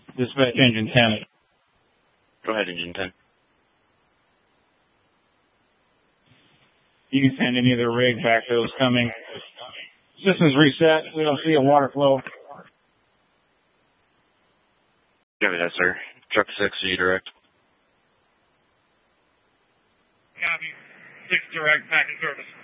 Dispatch engine 10. Go ahead, engine 10. You can send any of the rig backfills coming. System's reset. We don't see a water flow. Copy that, sir. Truck 6, are you direct? Copy. 6 direct, back in service.